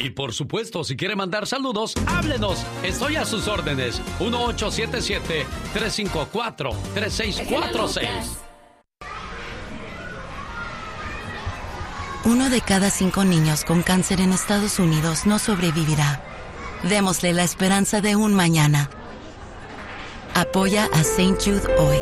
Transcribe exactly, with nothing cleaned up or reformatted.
Y por supuesto, si quiere mandar saludos, háblenos. Estoy a sus órdenes. uno ocho siete siete, tres cinco cuatro, tres seis cuatro seis. Uno de cada cinco niños con cáncer en Estados Unidos no sobrevivirá. Démosle la esperanza de un mañana. Apoya a Saint Jude hoy.